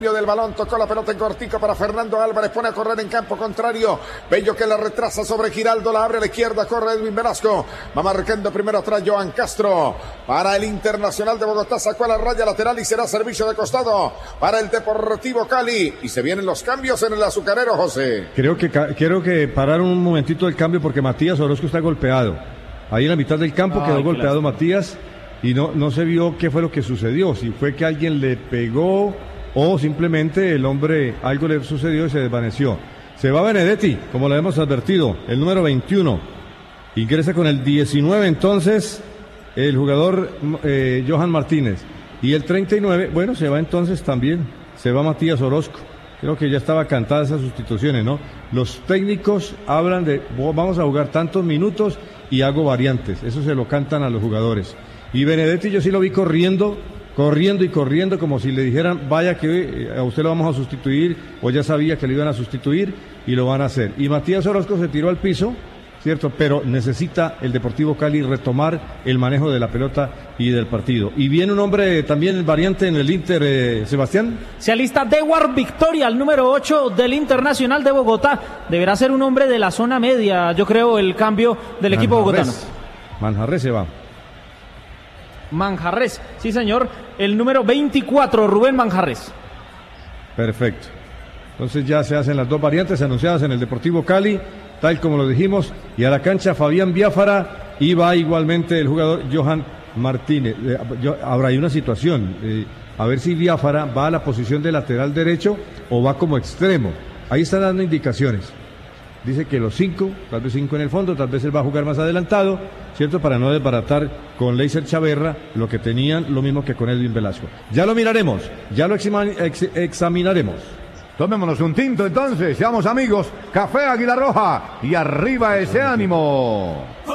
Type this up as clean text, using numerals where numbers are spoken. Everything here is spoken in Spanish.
Del balón, tocó la pelota en cortico para Fernando Álvarez, pone a correr en campo contrario, Bello que la retrasa sobre Giraldo, la abre a la izquierda, corre Edwin Velasco, va marcando primero atrás Johan Castro, para el Internacional de Bogotá, sacó a la raya lateral y será servicio de costado para el Deportivo Cali, y se vienen los cambios en el azucarero, José. Quiero que parar un momentito el cambio porque Matías Orozco está golpeado, ahí en la mitad del campo quedó golpeado Matías, y no se vio qué fue lo que sucedió, si fue que alguien le pegó o simplemente el hombre, algo le sucedió y se desvaneció. Se va Benedetti, como lo hemos advertido, el número 21. Ingresa con el 19 entonces el jugador Johan Martínez. Y el 39, bueno, se va entonces también, se va Matías Orozco. Creo que ya estaba cantada esas sustituciones, ¿no? Los técnicos hablan de, vamos a jugar tantos minutos y hago variantes. Eso se lo cantan a los jugadores. Y Benedetti yo sí lo vi corriendo como si le dijeran, vaya que a usted lo vamos a sustituir, o ya sabía que lo iban a sustituir y lo van a hacer. Y Matías Orozco se tiró al piso, ¿cierto? Pero necesita el Deportivo Cali retomar el manejo de la pelota y del partido. Y viene un hombre también el variante en el Inter, Sebastián. Se alista Dewar Victoria, el número 8 del Internacional de Bogotá. Deberá ser un hombre de la zona media, yo creo, el cambio del equipo bogotano. Manjarres se va. Manjarres, sí señor, el número 24, Rubén Manjarres. Perfecto. Entonces ya se hacen las dos variantes anunciadas en el Deportivo Cali, tal como lo dijimos, y a la cancha Fabián Biafara, y va igualmente el jugador Johan Martínez. Ahora hay una situación, a ver si Biafara va a la posición de lateral derecho o va como extremo. Ahí están dando indicaciones. Dice que los 5, tal vez 5 en el fondo, tal vez él va a jugar más adelantado, ¿cierto? Para no desbaratar con Leiser Chaverra lo que tenían, lo mismo que con Edwin Velasco. Ya lo miraremos, ya lo examinaremos. Tomémonos un tinto entonces, seamos amigos. Café Águila Roja y arriba ese ánimo.